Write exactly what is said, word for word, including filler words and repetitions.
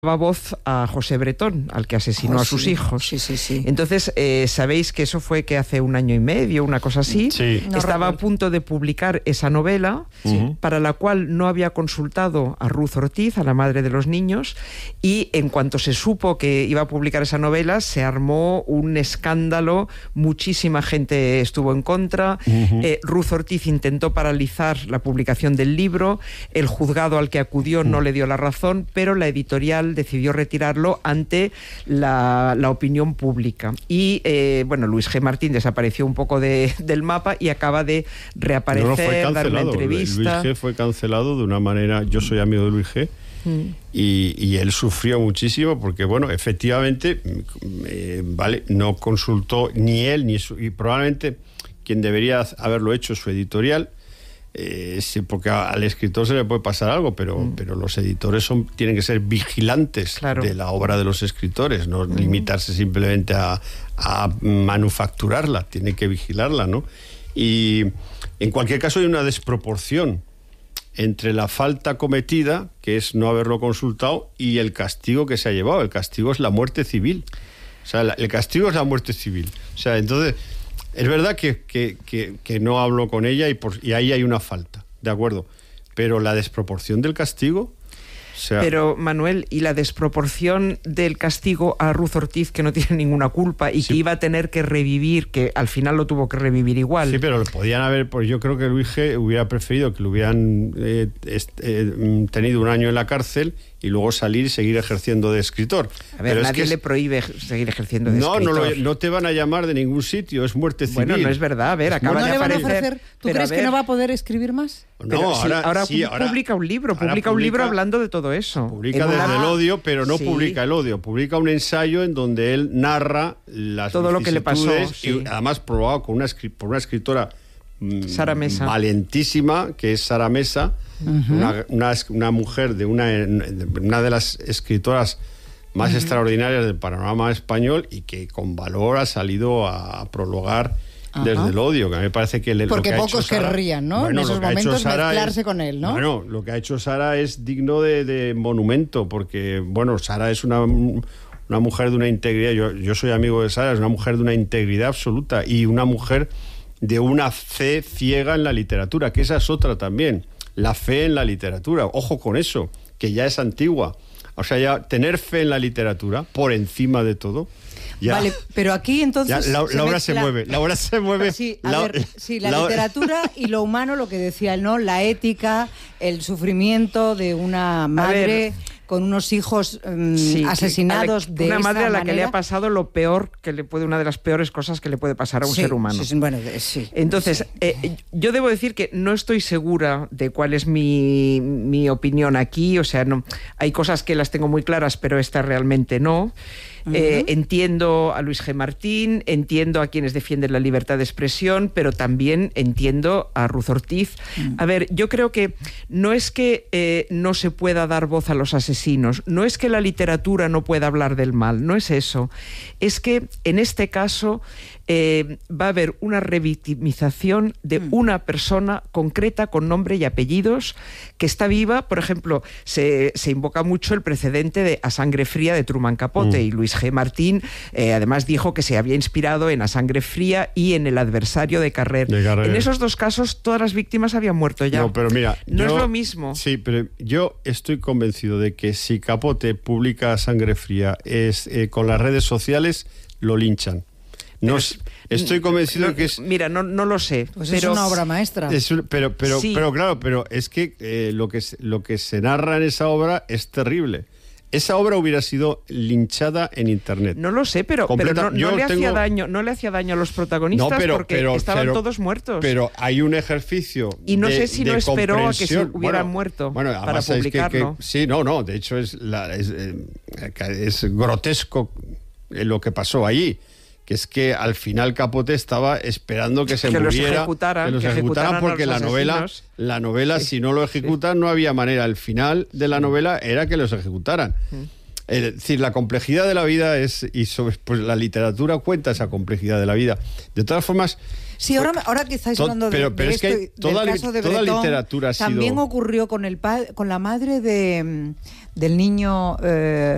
daba voz a José Bretón, al que asesinó oh, a sus sí. hijos. Sí, sí, sí. Entonces, eh, sabéis que eso fue que hace un año y medio, una cosa así. Sí. No Estaba recuerdo. a punto de publicar esa novela, Sí. para la cual no había consultado a Ruth Ortiz, a la madre de los niños, y en cuanto se supo que iba a publicar esa novela, se armó un escándalo, muchísima gente estuvo en contra. Uh-huh. eh, Ruth Ortiz intentó paralizar la publicación del libro, el juzgado al que acudió no le dio la razón, pero la editorial decidió retirarlo ante la, la opinión pública. Y, eh, bueno, Luis G. Martín desapareció un poco de, del mapa y acaba de reaparecer, no, no fue dar una cancelado. entrevista. Luis G. fue cancelado de una manera... Yo soy amigo de Luis G. Mm. Y, y él sufrió muchísimo porque, bueno, efectivamente, eh, vale, no consultó ni él ni su... Y probablemente quien debería haberlo hecho, su editorial... Eh, sí, porque al escritor se le puede pasar algo, pero, mm. pero los editores son, tienen que ser vigilantes claro. de la obra de los escritores, no mm. limitarse simplemente a, a manufacturarla, tienen que vigilarla, ¿no? Y en cualquier caso hay una desproporción entre la falta cometida, que es no haberlo consultado, y el castigo que se ha llevado. El castigo es la muerte civil. O sea, la, el castigo es la muerte civil. O sea, entonces... Es verdad que, que, que, que no hablo con ella y, por, y ahí hay una falta, de acuerdo. Pero la desproporción del castigo... O sea, pero, Manuel, ¿y la desproporción del castigo a Ruth Ortiz, que no tiene ninguna culpa y sí. que iba a tener que revivir, que al final lo tuvo que revivir igual? Sí, pero lo podían haber... Pues yo creo que Luis G. hubiera preferido que lo hubieran eh, est, eh, tenido un año en la cárcel y luego salir y seguir ejerciendo de escritor. A ver, pero nadie es que le es... prohíbe seguir ejerciendo de no, escritor. No, lo, no te van a llamar de ningún sitio, es muerte civil. Bueno, no es verdad, a ver, acaba ¿No de le van a aparecer... ofrecer? ¿Tú crees que no va a poder escribir más? No, pero ahora, sí, ahora, sí, ahora publica un libro, publica, publica un libro hablando de todo eso. Publica desde una... el odio, pero no sí. publica el odio, publica un ensayo en donde él narra las todo lo que le pasó, sí. y además probado con una, por una escritora Sara Mesa. valentísima, que es Sara Mesa, uh-huh. una, una, una mujer de una, una de las escritoras más uh-huh. extraordinarias del panorama español y que con valor ha salido a prologar Ajá. desde el odio, que a mí me parece que... Le, Porque lo que pocos Sara, querrían, ¿no? Bueno, en esos momentos mezclarse es, con él, ¿no? Bueno, lo que ha hecho Sara es digno de, de monumento, porque, bueno, Sara es una, una mujer de una integridad, yo, yo soy amigo de Sara, es una mujer de una integridad absoluta y una mujer de una fe ciega en la literatura, que esa es otra también, la fe en la literatura, ojo con eso, que ya es antigua. O sea, ya tener fe en la literatura, por encima de todo... Ya, vale, pero aquí entonces... Ya, la, se la obra mezcla... se mueve, la obra se mueve... Sí, a la, ver, sí, la, la literatura y lo humano, lo que decía él, ¿no? La ética, el sufrimiento de una madre con unos hijos um, sí, asesinados la, de una esta madre a la manera. que le ha pasado lo peor que le puede, una de las peores cosas que le puede pasar a un sí, ser humano. Sí, bueno, sí. Entonces, sí. Eh, yo debo decir que no estoy segura de cuál es mi, mi opinión aquí, o sea, no, hay cosas que las tengo muy claras, pero esta realmente no. Uh-huh. Eh, entiendo a Luis G. Martín, entiendo a quienes defienden la libertad de expresión, pero también entiendo a Ruth Ortiz. Uh-huh. A ver, yo creo que no es que eh, no se pueda dar voz a los asesinos, no es que la literatura no pueda hablar del mal, no es eso. Es que en este caso eh, va a haber una revictimización de uh-huh. una persona concreta con nombre y apellidos que está viva. Por ejemplo, se, se invoca mucho el precedente de A Sangre Fría de Truman Capote uh-huh. y Luis G. Martín eh, además dijo que se había inspirado en A Sangre Fría y en El adversario de Carrer. de Carrer. En esos dos casos todas las víctimas habían muerto ya. No, pero mira, no yo, es lo mismo. Sí, pero yo estoy convencido de que si Capote publica A Sangre Fría es eh, con las redes sociales lo linchan. No, es, estoy convencido no, de que es... Mira, no, no lo sé. Pues pero, es una obra maestra. Es, pero, pero, sí. pero claro, pero es que, eh, lo que lo que se narra en esa obra es terrible. Esa obra hubiera sido linchada en internet. No lo sé, pero, pero no, no le hacía tengo... daño, no le hacía daño a los protagonistas no, pero, porque pero, estaban pero, todos muertos. Pero hay un ejercicio y no de, sé si no esperó a que se hubieran bueno, muerto bueno, para publicarlo. Que, que, sí, no, no. De hecho es, la, es, eh, es grotesco lo que pasó allí. Que es que al final Capote estaba esperando que se que muriera, los ejecutaran, que los que ejecutaran, ejecutaran porque la novela, la novela sí. si no lo ejecutan, sí. no había manera. El final de la novela era que los ejecutaran. Sí. Es decir, la complejidad de la vida es, y sobre, pues la literatura cuenta esa complejidad de la vida. De todas formas... Sí, ahora, ahora que estáis hablando de, pero, pero de es esto, que toda, del caso de toda Bretón, literatura ha sido... también ocurrió con, el pa- con la madre de, del niño... Eh,